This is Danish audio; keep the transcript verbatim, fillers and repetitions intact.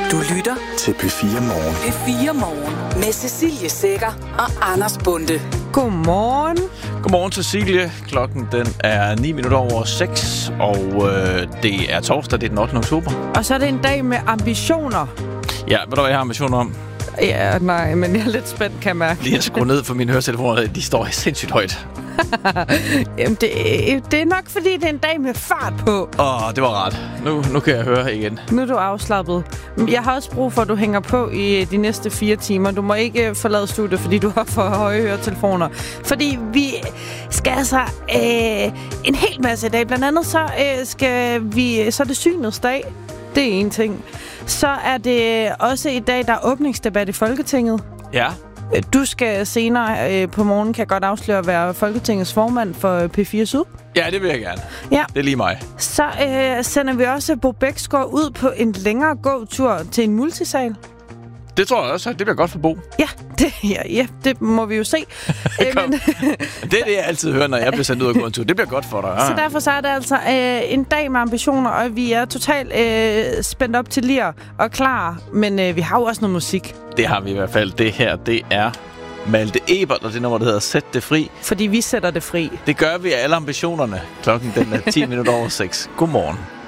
Du lytter til P fire Morgen. P fire Morgen med Cecilie Sækker og Anders Bonde. Godmorgen. Godmorgen, Cecilie. Klokken den er ni minutter over seks, og øh, det er torsdag, det er den ottende oktober. Og så er det en dag med ambitioner. Ja, ved du hvad jeg har ambitioner om? Ja, nej, men jeg er lidt spændt, kan jeg mærke. Lige at skrue ned for mine høretelefoner, de står sindssygt højt. Jamen, det, det er nok, fordi det er en dag med fart på. Åh, oh, det var rart. Nu, nu kan jeg høre igen. Nu er du afslappet. Jeg har også brug for, at du hænger på i de næste fire timer. Du må ikke forlade studiet, fordi du har for høje høretelefoner. Fordi vi skal altså øh, en hel masse i dag. Blandt andet så øh, skal vi, så er det synets dag. Det er en ting. Så er det også i dag, der er åbningsdebat i Folketinget. Ja. Du skal senere øh, på morgen, kan jeg godt afsløre, at være Folketingets formand for P fire Syd. Ja, det vil jeg gerne. Ja. Det er lige mig. Så øh, sender vi også Bo Bæksgaard ud på en længere gåtur til en multisal. Det tror jeg også, det bliver godt for Bo. Ja, det, ja, ja, det må vi jo se. Æ, men, det er det, jeg altid hører, når jeg bliver sendt ud og gå en tur. Det bliver godt for dig. Ja. Så derfor så er det altså øh, en dag med ambitioner, og vi er totalt øh, spændt op til lir og klar. Men øh, vi har jo også noget musik. Det har vi i hvert fald. Det her, det er Malte Ebert, og det nummer, der hedder Sæt det fri. Fordi vi sætter det fri. Det gør vi af alle ambitionerne. Klokken den er ti minutter over seks. Godmorgen.